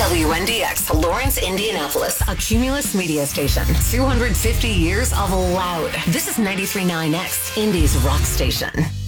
WNDX, Lawrence, Indianapolis, a Cumulus media station. 250 years of loud. This is 93.9X, Indy's rock station.